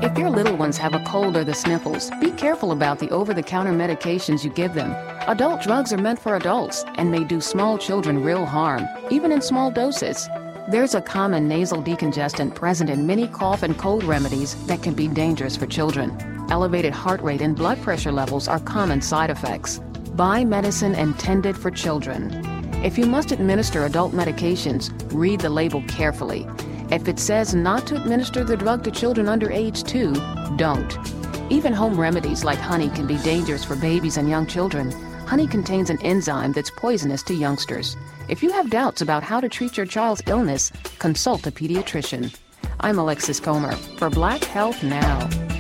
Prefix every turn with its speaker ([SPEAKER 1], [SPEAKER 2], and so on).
[SPEAKER 1] If your little ones have a cold or the sniffles, be careful about the over-the-counter medications you give them. Adult drugs are meant for adults and may do small children real harm, even in small doses. There's a common nasal decongestant present in many cough and cold remedies that can be dangerous for children. Elevated heart rate and blood pressure levels are common side effects. Buy medicine intended for children. If you must administer adult medications, read the label carefully. If it says not to administer the drug to children under age 2, don't. Even home remedies like honey can be dangerous for babies and young children. Honey contains an enzyme that's poisonous to youngsters. If you have doubts about how to treat your child's illness, consult a pediatrician. I'm Alexis Comer for Black Health Now.